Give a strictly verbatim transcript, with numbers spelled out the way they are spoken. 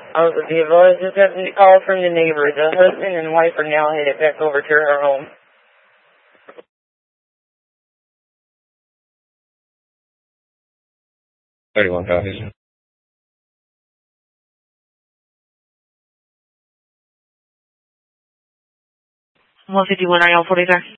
Uh, the advice just got a call from the neighbor. The husband and wife are now headed back over to her home. thirty-one copies. one fifty-one, are y'all forty there?